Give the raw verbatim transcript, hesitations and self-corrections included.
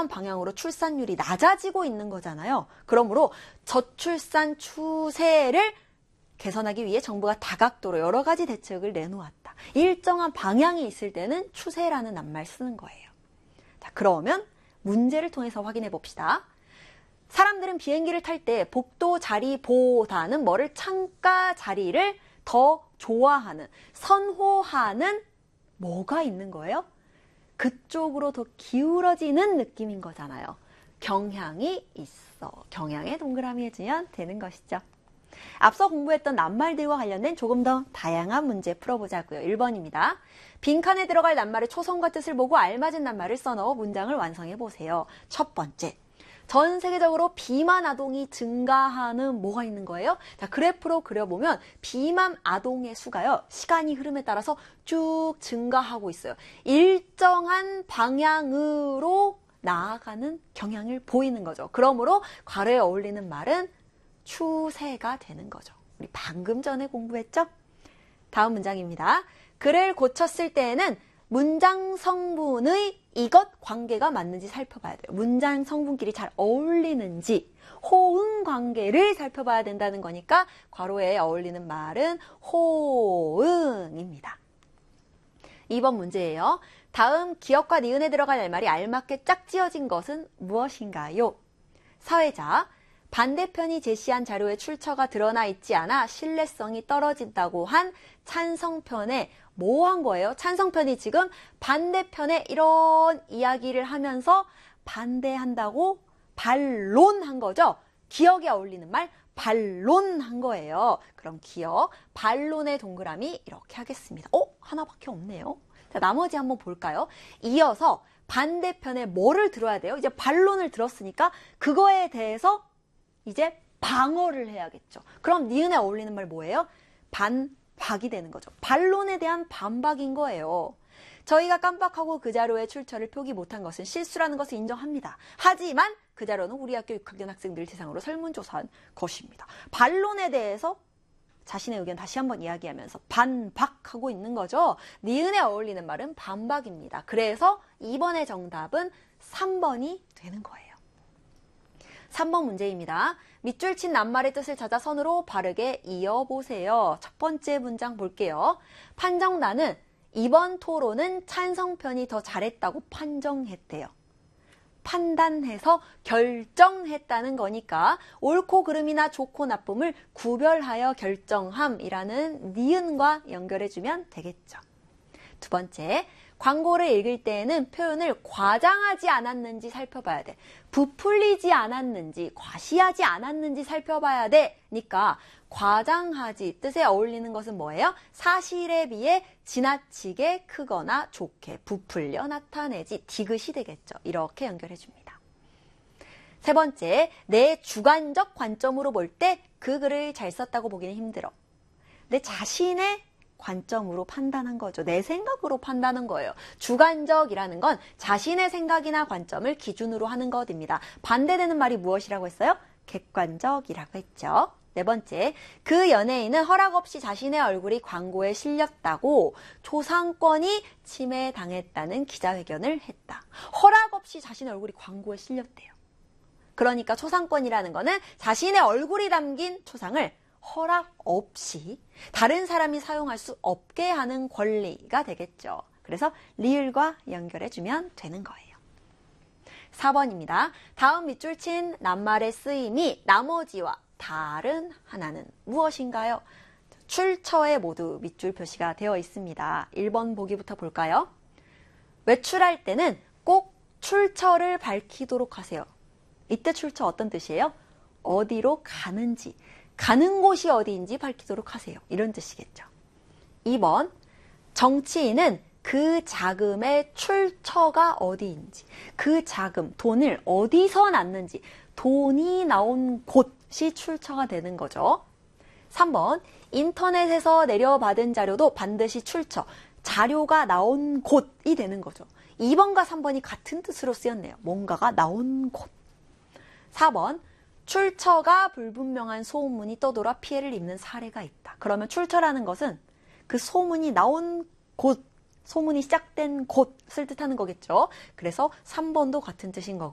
일정한 방향으로 출산율이 낮아지고 있는 거잖아요. 그러므로 저출산 추세를 개선하기 위해 정부가 다각도로 여러 가지 대책을 내놓았다. 일정한 방향이 있을 때는 추세라는 낱말 쓰는 거예요. 자, 그러면 문제를 통해서 확인해 봅시다. 사람들은 비행기를 탈 때 복도 자리보다는 뭐를 창가 자리를 더 좋아하는, 선호하는 뭐가 있는 거예요? 그쪽으로 더 기울어지는 느낌인 거잖아요. 경향이 있어. 경향에 동그라미 해주면 되는 것이죠. 앞서 공부했던 낱말들과 관련된 조금 더 다양한 문제 풀어보자고요. 일 번입니다. 빈칸에 들어갈 낱말의 초성과 뜻을 보고 알맞은 낱말을 써넣어 문장을 완성해보세요. 첫 번째, 전 세계적으로 비만 아동이 증가하는 뭐가 있는 거예요? 자, 그래프로 그려보면 비만 아동의 수가요, 시간이 흐름에 따라서 쭉 증가하고 있어요. 일정한 방향으로 나아가는 경향을 보이는 거죠. 그러므로 괄호에 어울리는 말은 추세가 되는 거죠. 우리 방금 전에 공부했죠? 다음 문장입니다. 글을 고쳤을 때에는 문장 성분의 이것 관계가 맞는지 살펴봐야 돼요. 문장 성분끼리 잘 어울리는지 호응 관계를 살펴봐야 된다는 거니까 괄호에 어울리는 말은 호응입니다. 이 번 문제예요. 다음 기역과 니은에 들어갈 낱말이 알맞게 짝지어진 것은 무엇인가요? 사회자, 반대편이 제시한 자료에 출처가 드러나 있지 않아 신뢰성이 떨어진다고 한 찬성편에 뭐 한 거예요? 찬성편이 지금 반대편에 이런 이야기를 하면서 반대한다고 반론한 거죠. 기역에 어울리는 말 반론한 거예요. 그럼 기역, 반론의 동그라미 이렇게 하겠습니다. 어? 하나밖에 없네요. 자, 나머지 한번 볼까요? 이어서 반대편에 뭐를 들어야 돼요? 이제 반론을 들었으니까 그거에 대해서 이제 방어를 해야겠죠. 그럼 니은에 어울리는 말 뭐예요? 반박이 되는 거죠. 반론에 대한 반박인 거예요. 저희가 깜빡하고 그 자료의 출처를 표기 못한 것은 실수라는 것을 인정합니다. 하지만 그 자료는 우리 학교 육 학년 학생들을 대상으로 설문조사한 것입니다. 반론에 대해서 자신의 의견 다시 한번 이야기하면서 반박하고 있는 거죠. 니은에 어울리는 말은 반박입니다. 그래서 이 번의 정답은 삼 번이 되는 거예요. 삼 번 문제입니다. 밑줄 친 낱말의 뜻을 찾아 선으로 바르게 이어보세요. 첫 번째 문장 볼게요. 판정단은 이번 토론은 찬성편이 더 잘했다고 판정했대요. 판단해서 결정했다는 거니까 옳고 그름이나 좋고 나쁨을 구별하여 결정함이라는 니은과 연결해주면 되겠죠. 두 번째, 광고를 읽을 때에는 표현을 과장하지 않았는지 살펴봐야 돼. 부풀리지 않았는지, 과시하지 않았는지 살펴봐야 되니까 과장하지 뜻에 어울리는 것은 뭐예요? 사실에 비해 지나치게 크거나 좋게 부풀려 나타내지, 디귿이 되겠죠. 이렇게 연결해 줍니다. 세 번째, 내 주관적 관점으로 볼 때 그 글을 잘 썼다고 보기는 힘들어. 내 자신의 관점으로 판단한 거죠. 내 생각으로 판단한 거예요. 주관적이라는 건 자신의 생각이나 관점을 기준으로 하는 것입니다. 반대되는 말이 무엇이라고 했어요? 객관적이라고 했죠. 네 번째, 그 연예인은 허락 없이 자신의 얼굴이 광고에 실렸다고 초상권이 침해당했다는 기자회견을 했다. 허락 없이 자신의 얼굴이 광고에 실렸대요. 그러니까 초상권이라는 거는 자신의 얼굴이 담긴 초상을 허락 없이 다른 사람이 사용할 수 없게 하는 권리가 되겠죠. 그래서 리을과 연결해주면 되는 거예요. 사 번입니다. 다음 밑줄 친 낱말의 쓰임이 나머지와 다른 하나는 무엇인가요? 출처에 모두 밑줄 표시가 되어 있습니다. 일 번 보기부터 볼까요? 외출할 때는 꼭 출처를 밝히도록 하세요. 이때 출처 어떤 뜻이에요? 어디로 가는지, 가는 곳이 어디인지 밝히도록 하세요. 이런 뜻이겠죠. 이 번, 정치인은 그 자금의 출처가 어디인지, 그 자금, 돈을 어디서 났는지, 돈이 나온 곳이 출처가 되는 거죠. 삼 번, 인터넷에서 내려받은 자료도 반드시 출처, 자료가 나온 곳이 되는 거죠. 이 번과 삼 번이 같은 뜻으로 쓰였네요. 뭔가가 나온 곳. 사 번, 출처가 불분명한 소문이 떠돌아 피해를 입는 사례가 있다. 그러면 출처라는 것은 그 소문이 나온 곳, 소문이 시작된 곳을 뜻하는 거겠죠. 그래서 삼 번도 같은 뜻인 거고